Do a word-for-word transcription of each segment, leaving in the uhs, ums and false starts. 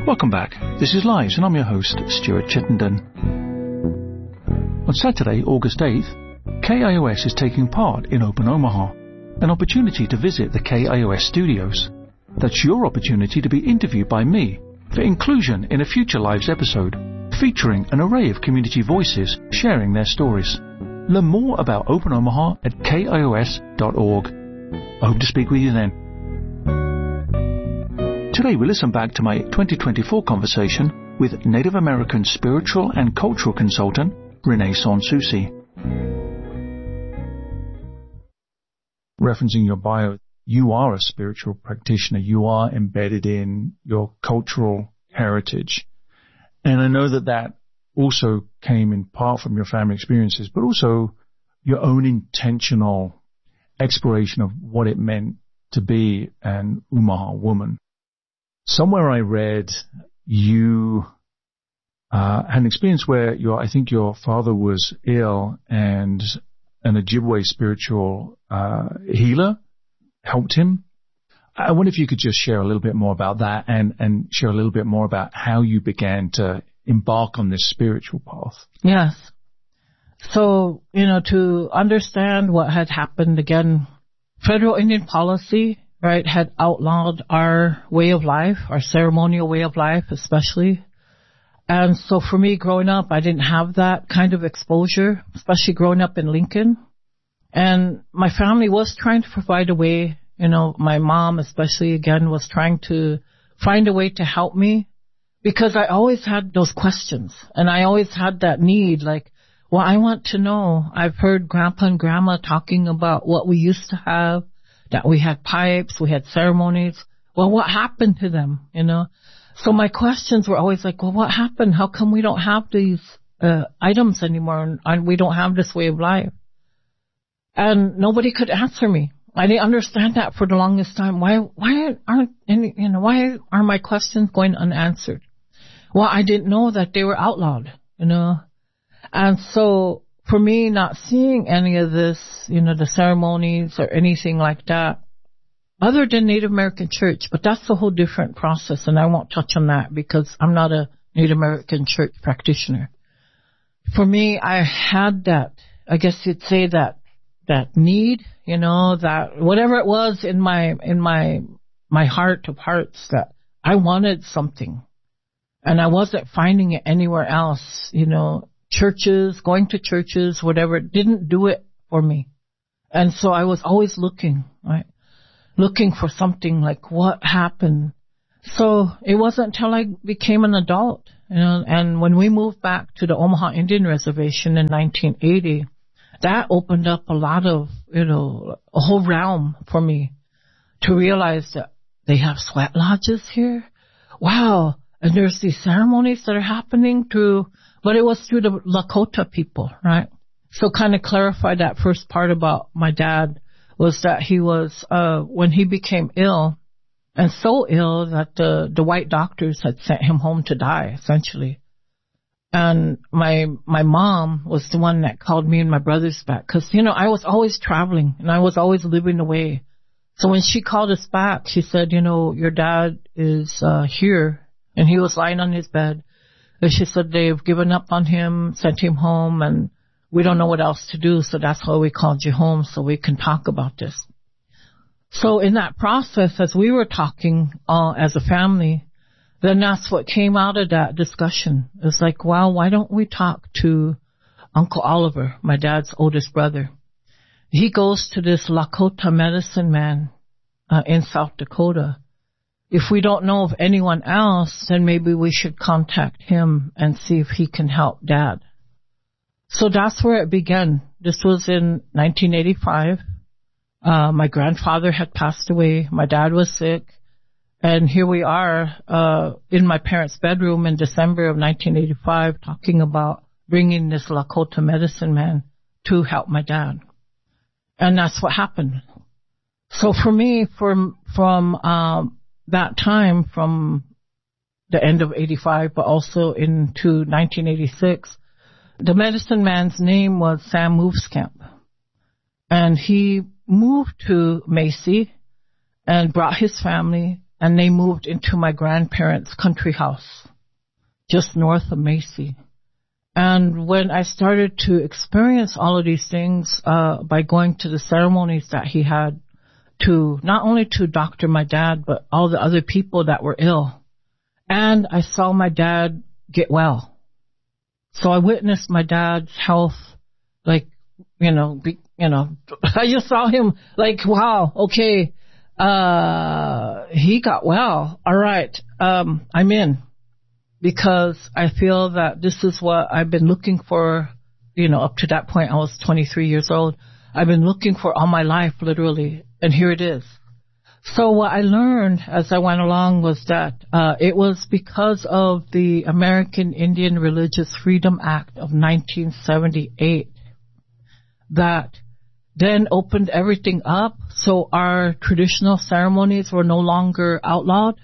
Welcome back. This is Lives, and I'm your host, Stuart Chittenden. On Saturday, August eighth, K I O S is taking part in Open Omaha, an opportunity to visit the K I O S studios. That's your opportunity to be interviewed by me for inclusion in a future Lives episode, featuring an array of community voices sharing their stories. Learn more about Open Omaha at K I O S dot org. I hope to speak with you then. Today we listen back to my twenty twenty-four conversation with Native American spiritual and cultural consultant Renee Son-Souci. Referencing your bio, you are a spiritual practitioner. You are embedded in your cultural heritage. And I know that that also came in part from your family experiences, but also your own intentional exploration of what it meant to be an Omaha woman. Somewhere I read you uh, had an experience where your, I think your father was ill and an Ojibwe spiritual uh, healer helped him. I wonder if you could just share a little bit more about that and, and share a little bit more about how you began to embark on this spiritual path. Yes. So, you know, to understand what had happened, again, federal Indian policy, right, had outlawed our way of life, our ceremonial way of life especially. And so for me growing up, I didn't have that kind of exposure, especially growing up in Lincoln. And my family was trying to provide a way, you know, my mom especially, again, was trying to find a way to help me because I always had those questions and I always had that need, like, well, I want to know. I've heard Grandpa and Grandma talking about what we used to have, that we had pipes, we had ceremonies. Well, what happened to them, you know? So my questions were always like, well, what happened? How come we don't have these uh, items anymore and, and we don't have this way of life? And nobody could answer me. I didn't understand that for the longest time. Why, why aren't any, you know, why are my questions going unanswered? Well, I didn't know that they were outlawed, you know? And so for me, not seeing any of this, you know, the ceremonies or anything like that, other than Native American church, but that's a whole different process, and I won't touch on that because I'm not a Native American church practitioner. For me, I had that, I guess you'd say that, that need, you know, that whatever it was in my, in my, my heart of hearts that I wanted something and I wasn't finding it anywhere else, you know, churches, going to churches, whatever, didn't do it for me. And so I was always looking, right? Looking for something like what happened. So it wasn't until I became an adult, you know, and when we moved back to the Omaha Indian Reservation in nineteen eighty, that opened up a lot of, you know, a whole realm for me to realize that they have sweat lodges here. Wow. And there's these ceremonies that are happening through, but it was through the Lakota people, right? So kind of clarify that first part about my dad was that he was, uh, when he became ill and so ill that the, the white doctors had sent him home to die, essentially. And my, my mom was the one that called me and my brothers back because, you know, I was always traveling and I was always living away. So when she called us back, she said, you know, your dad is, uh, here and he was lying on his bed. And she said they've given up on him, sent him home, and we don't know what else to do, so that's why we called you home so we can talk about this. So in that process, as we were talking uh, as a family, then that's what came out of that discussion. It's like, well, why don't we talk to Uncle Oliver, my dad's oldest brother? He goes to this Lakota medicine man uh, in South Dakota. If we don't know of anyone else, then maybe we should contact him and see if he can help Dad. So that's where it began. This was in nineteen eighty-five. Uh, my grandfather had passed away. My dad was sick. And here we are uh, in my parents' bedroom in December of nineteen eighty-five talking about bringing this Lakota medicine man to help my dad. And that's what happened. So for me, from, from um, that time, from the end of eighty-five, but also into nineteen eighty-six, the medicine man's name was Sam Movescamp. And he moved to Macy and brought his family. and they moved into my grandparents' country house just north of Macy. And when I started to experience all of these things uh, by going to the ceremonies that he had to not only to doctor my dad, but all the other people that were ill. And I saw my dad get well. So I witnessed my dad's health, like, you know, be, you know, I just saw him like, wow, okay, uh, he got well. All right, um, I'm in. Because I feel that this is what I've been looking for, you know, up to that point. I was twenty-three years old. I've been looking for all my life, literally, and here it is. So what I learned as I went along was that uh, it was because of the American Indian Religious Freedom Act of nineteen seventy-eight that then opened everything up, so our traditional ceremonies were no longer outlawed.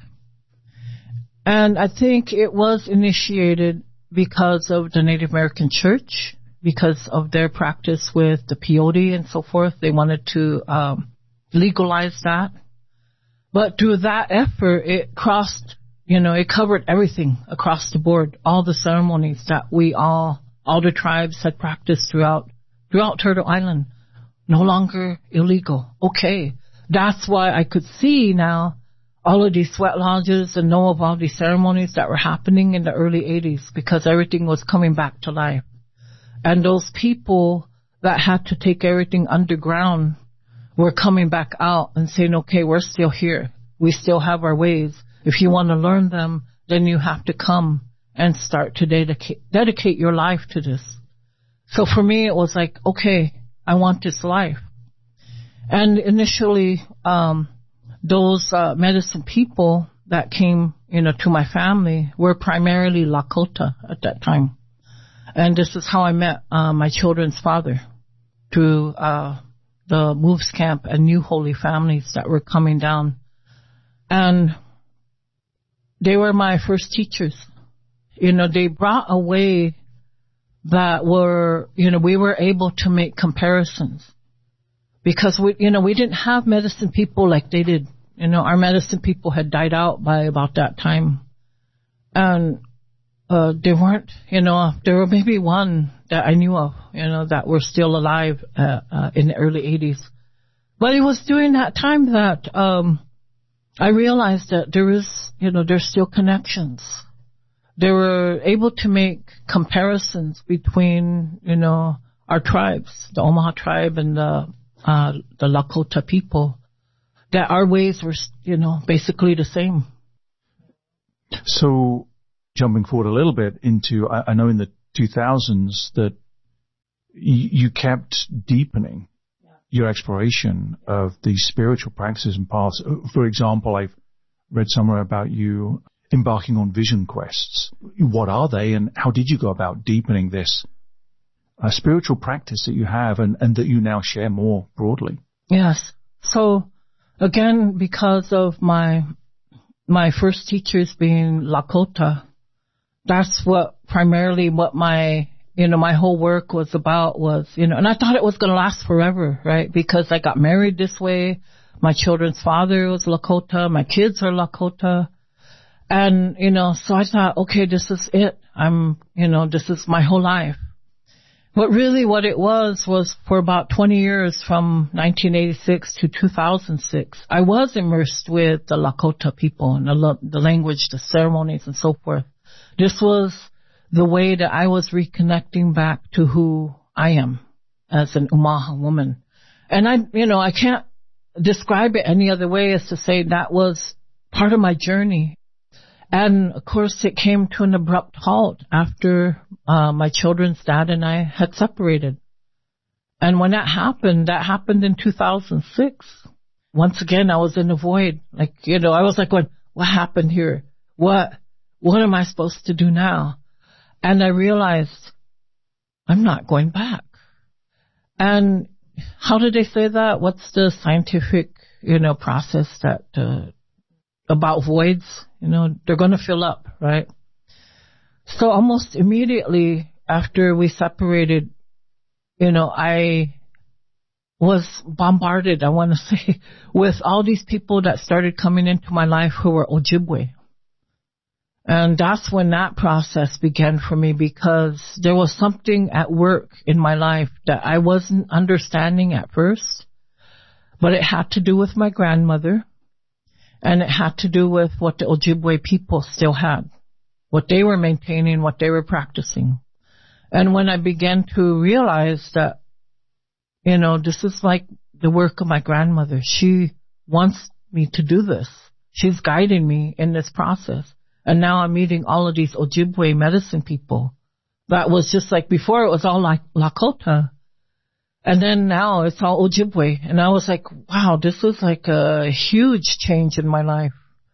And I think it was initiated because of the Native American Church, because of their practice with the peyote and so forth. They wanted to um, legalize that. But through that effort, it crossed, you know, it covered everything across the board, all the ceremonies that we all, all the tribes had practiced throughout, throughout Turtle Island. No longer illegal. Okay. That's why I could see now all of these sweat lodges and know of all these ceremonies that were happening in the early eighties because everything was coming back to life. And those people that had to take everything underground were coming back out and saying, okay, we're still here. We still have our ways. If you want to learn them, then you have to come and start to dedicate, dedicate your life to this. So for me, it was like, okay, I want this life. And initially, um, those uh, medicine people that came, you know, to my family were primarily Lakota at that time. And this is how I met uh, my children's father, through uh, the Moves Camp and New Holy Families that were coming down. And they were my first teachers. You know, they brought a way that were, you know, we were able to make comparisons. Because we, you know, we didn't have medicine people like they did. You know, our medicine people had died out by about that time. And uh, they weren't, you know, there were maybe one that I knew of, you know, that were still alive uh, uh, in the early eighties. But it was during that time that um, I realized that there is, you know, there's still connections. They were able to make comparisons between, you know, our tribes, the Omaha tribe and the uh, the Lakota people, that our ways were, you know, basically the same. So, jumping forward a little bit into, I, I know in the two thousands that y- you kept deepening yeah. your exploration of these spiritual practices and paths. For example, I've read somewhere about you embarking on vision quests. What are they, and how did you go about deepening this uh, spiritual practice that you have and, and that you now share more broadly? Yes. So, again, because of my my first teachers being Lakota, that's what primarily what my, you know, my whole work was about was, you know, and I thought it was going to last forever, right? Because I got married this way. My children's father was Lakota. My kids are Lakota. And, you know, so I thought, okay, this is it. I'm, you know, this is my whole life. But really what it was was for about twenty years, from nineteen eighty-six to two thousand six, I was immersed with the Lakota people and the, the language, the ceremonies and so forth. This was the way that I was reconnecting back to who I am as an Umaha woman. And I, you know, I can't describe it any other way as to say that was part of my journey. And, of course, it came to an abrupt halt after uh, my children's dad and I had separated. And when that happened, that happened in two thousand six. Once again, I was in a void. Like, you know, I was like going, what happened here? What, what am I supposed to do now? And I realized I'm not going back. And how did they say that? What's the scientific, you know, process that, uh, about voids? You know, they're going to fill up, right? So almost immediately after we separated, you know, I was bombarded, I want to say, with all these people that started coming into my life who were Ojibwe. And that's when that process began for me, because there was something at work in my life that I wasn't understanding at first, but it had to do with my grandmother, and it had to do with what the Ojibwe people still had, what they were maintaining, what they were practicing. And when I began to realize that, you know, this is like the work of my grandmother. She wants me to do this. She's guiding me in this process. And now I'm meeting all of these Ojibwe medicine people. That was just like before, it was all like Lakota. And then now it's all Ojibwe. And I was like, wow, this is like a huge change in my life.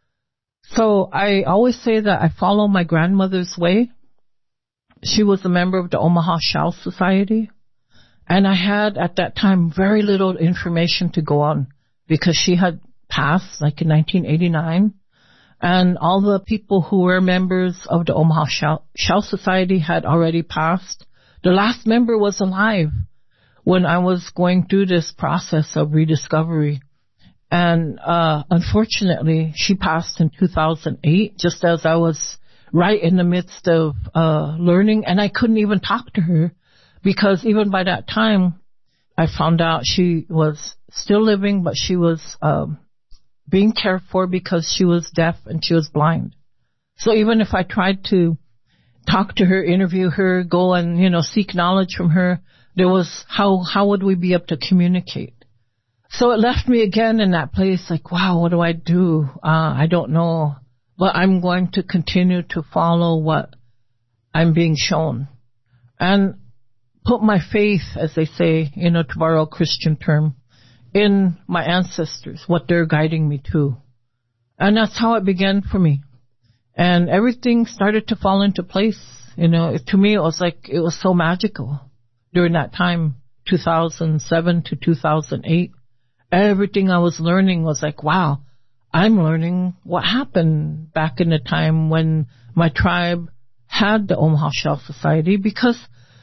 So I always say that I follow my grandmother's way. She was a member of the Omaha Shell Society. And I had at that time very little information to go on, because she had passed like in nineteen eighty-nine. And all the people who were members of the Omaha Shell, Shell Society had already passed. The last member was alive when I was going through this process of rediscovery. And uh unfortunately, she passed in two thousand eight, just as I was right in the midst of uh learning. And I couldn't even talk to her, because even by that time, I found out she was still living, but she was um being cared for because she was deaf and she was blind. So even if I tried to talk to her, interview her, go and, you know, seek knowledge from her, there was, how, how would we be able to communicate? So it left me again in that place like, wow, what do I do? Uh, I don't know, but I'm going to continue to follow what I'm being shown and put my faith, as they say, you know, to borrow a Christian term, in my ancestors, what they're guiding me to. And that's how it began for me. And everything started to fall into place. You know, it, to me, it was like, it was so magical during that time, two thousand seven to two thousand eight. Everything I was learning was like, wow, I'm learning what happened back in the time when my tribe had the Omaha Shell Society, because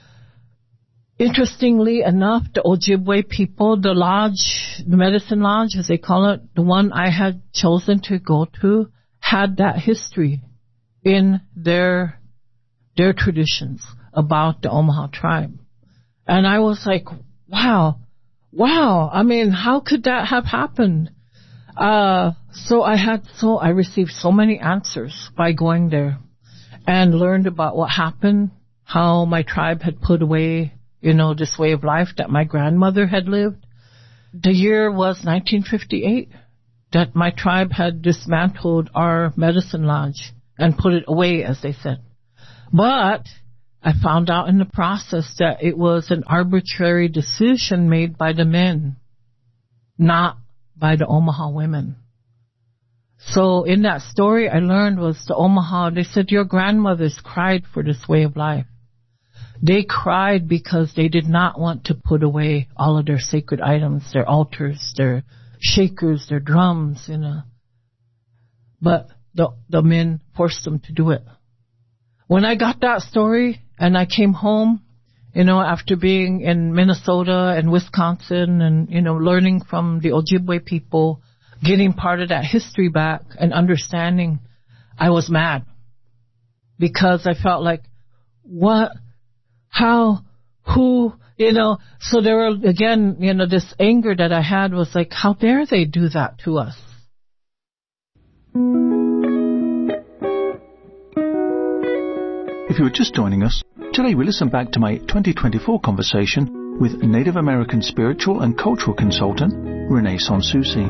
interestingly enough, the Ojibwe people, the lodge, the medicine lodge, as they call it, the one I had chosen to go to, had that history in their their traditions about the Omaha tribe. And I was like, wow, wow. I mean, how could that have happened? Uh, so I had so, I received so many answers by going there, and learned about what happened, how my tribe had put away, you know, this way of life that my grandmother had lived. The year was nineteen fifty-eight, that my tribe had dismantled our medicine lodge and put it away, as they said. But I found out in the process that it was an arbitrary decision made by the men, not by the Omaha women. So in that story I learned was the Omaha, they said, your grandmothers cried for this way of life. They cried because they did not want to put away all of their sacred items, their altars, their shakers, their drums, you know. But the the men forced them to do it. When I got that story and I came home, you know, after being in Minnesota and Wisconsin and, you know, learning from the Ojibwe people, getting part of that history back and understanding, I was mad. Because I felt like, what, how, who, you know, so there were, again, you know, this anger that I had was like, how dare they do that to us? If you were just joining us, today we listen back to my twenty twenty-four conversation with Native American spiritual and cultural consultant Renee Sonsusi.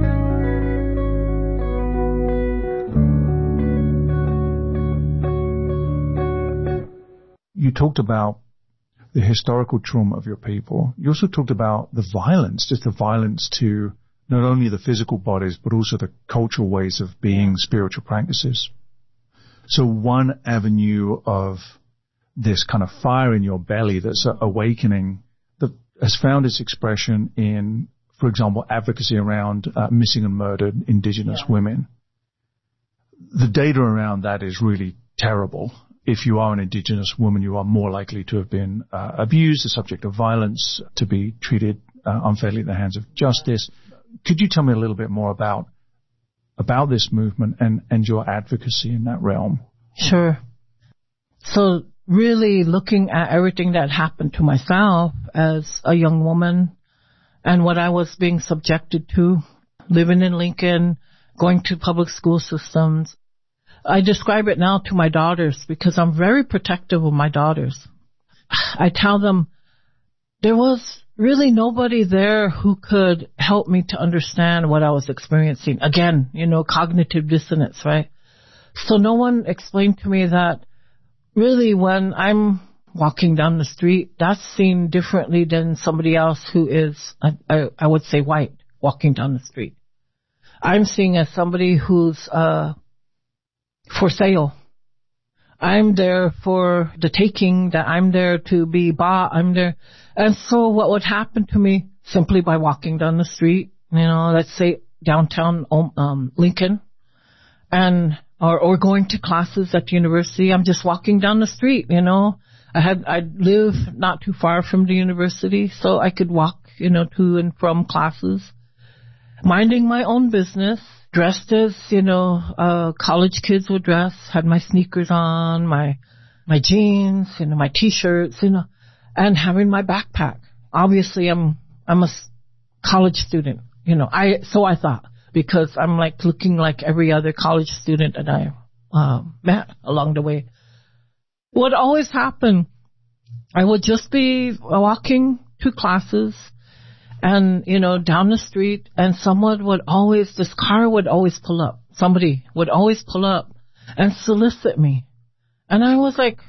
You talked about the historical trauma of your people. You also talked about the violence, just the violence to not only the physical bodies, but also the cultural ways of being spiritual practices. So one avenue of this kind of fire in your belly that's awakening that has found its expression in, for example, advocacy around uh, missing and murdered Indigenous yeah. women. The data around that is really terrible. If you are an Indigenous woman, you are more likely to have been uh, abused, the subject of violence, to be treated uh, unfairly at the hands of justice. Could you tell me a little bit more about about this movement and, and your advocacy in that realm? Sure. So really looking at everything that happened to myself as a young woman and what I was being subjected to, living in Lincoln, going to public school systems. I describe it now to my daughters because I'm very protective of my daughters. I tell them there was really nobody there who could help me to understand what I was experiencing. Again, you know, cognitive dissonance, right? So no one explained to me that really when I'm walking down the street, that's seen differently than somebody else who is, I, I, I would say, white, walking down the street. I'm seeing as somebody who's uh for sale. I'm there for the taking, that I'm there to be bought, I'm there. And so what would happen to me simply by walking down the street, you know, let's say downtown um, Lincoln, and or, or going to classes at the university, I'm just walking down the street, you know. I had, I live not too far from the university, so I could walk, you know, to and from classes, minding my own business, dressed as, you know, uh, college kids would dress, had my sneakers on, my, my jeans, you know, my t-shirts, you know, and having my backpack. Obviously, I'm, I'm a college student, you know, I, so I thought, because I'm like looking like every other college student that I, uh, met along the way. What always happened, I would just be walking to classes, and, you know, down the street, and someone would always, this car would always pull up. Somebody would always pull up and solicit me. And I was like,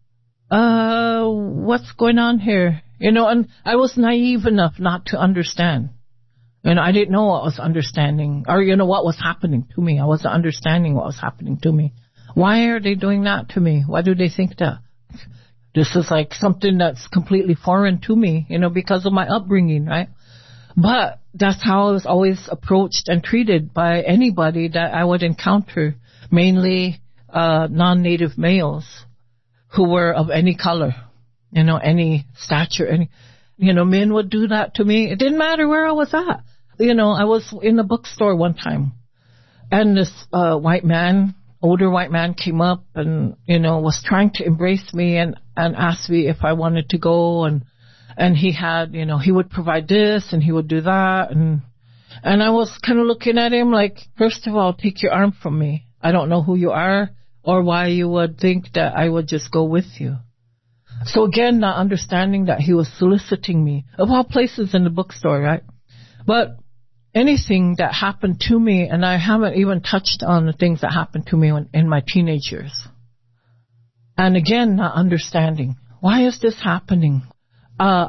uh, what's going on here? You know, and I was naive enough not to understand. You know, I didn't know what was understanding, or, you know, what was happening to me. I wasn't understanding what was happening to me. Why are they doing that to me? Why do they think that? This is like something that's completely foreign to me, you know, because of my upbringing, right? But that's how I was always approached and treated by anybody that I would encounter, mainly uh non-native males who were of any color, you know, any stature, any, you know, men would do that to me. It didn't matter where I was at. You know, I was in a bookstore one time, and this uh white man, older white man came up and, you know, was trying to embrace me and, and asked me if I wanted to go, and And he had, you know, he would provide this and he would do that. And, and I was kind of looking at him like, first of all, take your arm from me. I don't know who you are or why you would think that I would just go with you. So again, not understanding that he was soliciting me, of all places in the bookstore, right? But anything that happened to me, and I haven't even touched on the things that happened to me when, in my teenage years. And again, not understanding. Why is this happening? Uh,